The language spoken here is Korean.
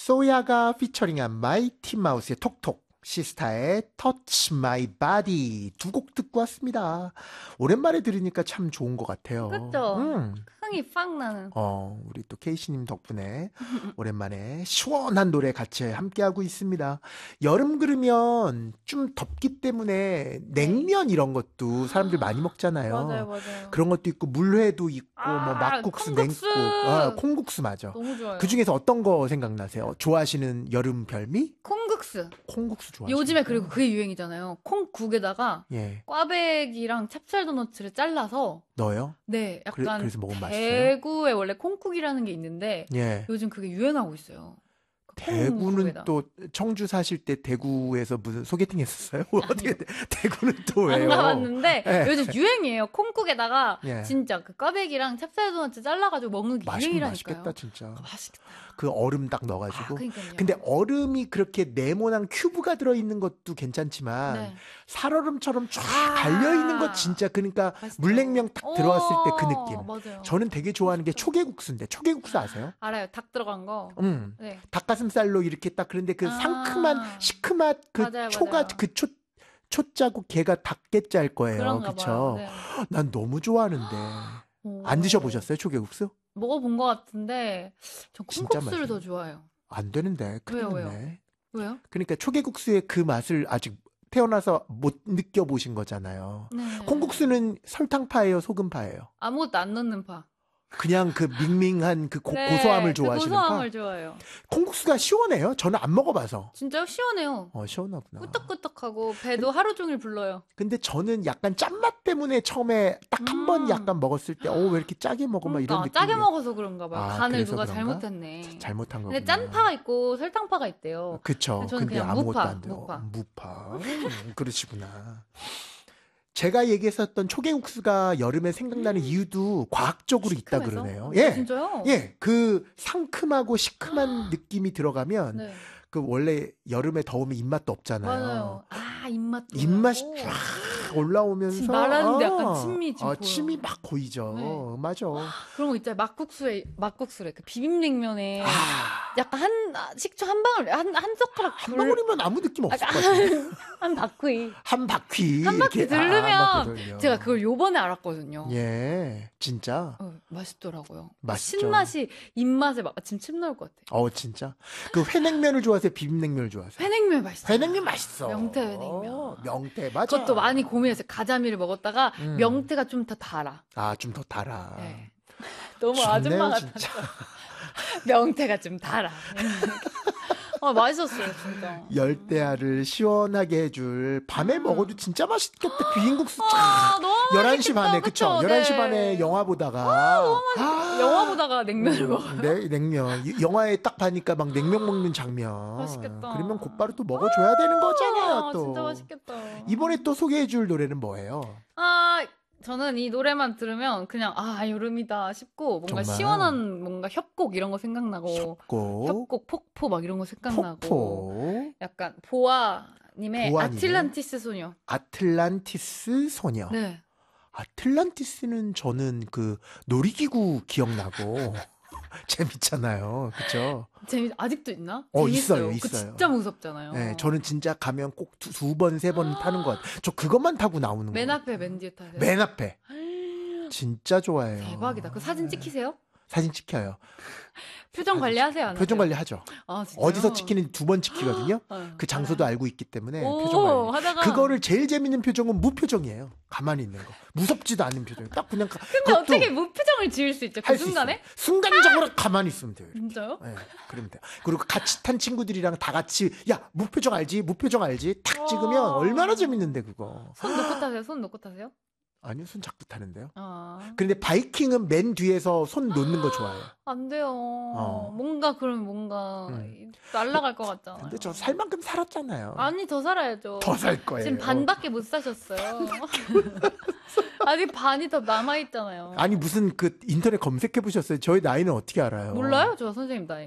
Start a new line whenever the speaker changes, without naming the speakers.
소야가 피처링한 마이티 마우스의 톡톡, 시스타의 Touch My Body 두 곡 듣고 왔습니다. 오랜만에 들으니까 참 좋은 것 같아요.
그쵸? 흥이 팍 나는.
우리 또 케이씨님 덕분에 오랜만에 시원한 노래 같이 함께하고 있습니다. 여름 그러면 좀 덥기 때문에 냉면 이런 것도 사람들 많이 먹잖아요.
맞아요.
그런 것도 있고 물회도 있고 뭐 막국수,
콩국수.
냉국, 콩국수 맞아.
너무 좋아요.
그 중에서 어떤 거 생각나세요? 좋아하시는 여름 별미?
콩국수.
콩국수 좋아하시는
요즘에 그리고 그게 유행이잖아요. 콩국에다가
예.
꽈배기랑 찹쌀 도너츠를 잘라서
넣어요?
네, 약간
그래서 먹으면 맛있어요?
대구에 원래 콩국이라는 게 있는데
예.
요즘 그게 유행하고 있어요.
대구는
콩국에다.
또 청주 사실 때 대구에서 무슨 소개팅 했었어요? 어떻게 대구는 또 왜요?
안 가봤는데
예.
요즘 유행이에요. 콩국에다가
예.
진짜 그 꽈배기랑 찹쌀 도너츠 잘라가지고 먹는 게 유행이라니까요.
맛있겠다 진짜.
맛있겠다.
그 얼음 딱 넣어가지고.
그러니까요.
근데 얼음이 그렇게 네모난 큐브가 들어있는 것도 괜찮지만
네.
살얼음처럼 쫙 달려있는 것 진짜 그러니까
맛있죠.
물냉면 딱 들어왔을 때 그 느낌.
맞아요.
저는 되게 좋아하는 게 초계국수인데 초계국수 아세요?
알아요. 닭 들어간 거. 네.
닭가슴살로 이렇게 딱 그런데 그 상큼한 시큼한 그
맞아요,
초가
맞아요.
그 초짜고 걔가 닭게짤 거예요.
그런가 봐요.
그렇죠?
네.
난 너무 좋아하는데 안 드셔보셨어요 초계국수?
먹어본 것 같은데 전
진짜
콩국수를
맛있어요.
더 좋아해요.
안 되는데 큰일
왜요?
났네.
왜요?
그러니까 초계국수의 그 맛을 아직 태어나서 못 느껴보신 거잖아요.
네.
콩국수는 설탕파예요, 소금파예요?
아무것도 안 넣는 파.
그냥 그 밍밍한 그
네,
고소함을
그
좋아하시는
고소함을
파?
좋아해요.
콩국수가 시원해요? 저는 안 먹어봐서.
진짜요? 시원해요.
시원하구나.
끄떡끄떡하고 배도 하루 종일 불러요.
근데 저는 약간 짠맛 때문에 처음에 딱 한 번 약간 먹었을 때, 왜 이렇게 짜게 먹어? 막 이런 느낌.
짜게 먹어서 그런가 봐요. 간을
그래서
누가
그런가?
잘못했네.
잘못한 거구나.
근데 짠파가 있고 설탕파가 있대요.
그쵸.
저는
근데
그냥
아무것도
무파,
안 돼요.
무파.
무파. 그러시구나. 제가 얘기했었던 초계국수가 여름에 생각나는 이유도 과학적으로 있다
시큼해서?
그러네요.
진짜요?
예. 그 상큼하고 시큼한 느낌이 들어가면
네.
그 원래 여름에 더우면 입맛도 없잖아요.
맞아요. 입맛도
입맛이
나고.
쫙 올라오면서
지금 말하는데 약간 침이 지금 보여.
침이 막 고이죠.
네.
맞아.
그런 거 있잖아요. 막국수래. 그 비빔냉면에 약간 식초 한 방울, 한 젓가락
한 방울이면 아무 느낌 없을 것 같아요.
한 바퀴.
한 바퀴.
한 바퀴
이렇게,
들르면
한 바퀴 돌려.
제가 그걸 요번에 알았거든요.
예, 진짜.
맛있더라고요.
맛있죠.
신맛이 입맛에 마침 침 나올 것 같아요.
진짜. 그 회냉면을 좋아하세요? 비빔냉면을 좋아하세요?
회냉면 맛있어요.
회냉면 맛있어.
명태 회냉면.
명태, 맞아.
그것도 많이 고민했어요. 가자미를 먹었다가 명태가 좀 더 달아.
좀 더 달아.
네. 너무
좋네요,
아줌마 같았어.
진짜.
명태가 좀 달아. 맛있었어요, 진짜.
열대야를 시원하게 해줄 밤에 먹어도 진짜 맛있겠다. 비빔국수
너무
11시 반에
맛있겠다,
그쵸?
그쵸?
11시
네.
반에 영화 보다가
영화 보다가 냉면을 먹어.
네, 냉면. 영화에 딱 봐니까 막 냉면 먹는 장면.
맛있겠다.
그러면 곧바로 또 먹어줘야 되는 거잖아요, 또.
진짜 맛있겠다.
이번에 또 소개해줄 노래는 뭐예요?
저는 이 노래만 들으면 그냥 여름이다 싶고 뭔가
정말?
시원한 뭔가 협곡 이런 거 생각나고 협곡 폭포 막 이런 거 생각나고
폭포.
약간 보아님의
보아님의
아틀란티스 소녀.
아틀란티스 소녀.
네.
아틀란티스는 저는 그 놀이기구 기억나고 재밌잖아요. 그쵸?
아직도 있나?
있어요.
그거 진짜 무섭잖아요.
네, 저는 진짜 가면 꼭 두 번, 세 번 타는 것 같아요. 저 그것만 타고 나오는 거예요.
맨 앞에 맨 뒤에 타세요.
맨 앞에. 진짜 좋아해요.
대박이다. 그 사진 찍히세요?
사진 찍혀요.
표정 관리하세요? 안
표정
하세요?
관리하죠.
진짜요?
어디서 찍히는지 2번 찍히거든요. 그 장소도 알고 있기 때문에 표정 관리.
하다가
그거를 제일 재밌는 표정은 무표정이에요. 가만히 있는 거. 무섭지도 않은 표정. 딱 그냥
근데 어떻게 무표정을 지을 수 있죠? 그 순간에?
순간적으로 가만히 있으면 돼요. 이렇게.
진짜요?
네, 그러면 돼요. 그리고 같이 탄 친구들이랑 다 같이 무표정 알지? 무표정 알지? 탁 찍으면 얼마나 재밌는데 그거.
손 놓고 타세요? 손 놓고 타세요?
아니요, 손 잡고 타는데요.
근데
근데 바이킹은 맨 뒤에서 손 놓는 거 좋아해요.
안 돼요. 뭔가 날아갈 것 같잖아요.
근데 저 살 만큼 살았잖아요.
아니, 더 살아야죠.
더 살 거예요.
지금 반밖에 못 사셨어요. 아직 반이 더 남아있잖아요.
아니 무슨 그 인터넷 검색해 보셨어요? 저희 나이는 어떻게 알아요?
몰라요? 저 선생님 나이.